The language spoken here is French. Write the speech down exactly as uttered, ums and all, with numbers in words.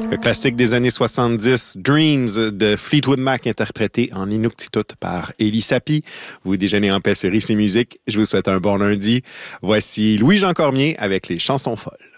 Le classique des années soixante-dix, Dreams de Fleetwood Mac, interprété en Inuktitut par Élie Sapi. Vous déjeunez en paix sur Ici Musique. Je vous souhaite un bon lundi. Voici Louis-Jean Cormier avec les chansons folles.